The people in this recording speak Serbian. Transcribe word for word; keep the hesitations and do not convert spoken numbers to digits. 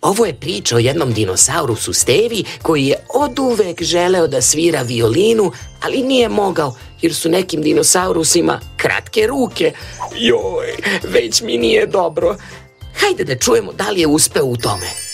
Ovo je priča o jednom dinosaurusu Stevi koji je oduvek želeo da svira violinu, ali nije mogao jer su nekim dinosaurusima kratke ruke. Joj, već mi nije dobro. Hajde da čujemo da li je uspeo u tome.